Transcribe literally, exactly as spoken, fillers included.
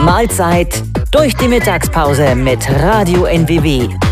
Mahlzeit durch die Mittagspause mit Radio N W W.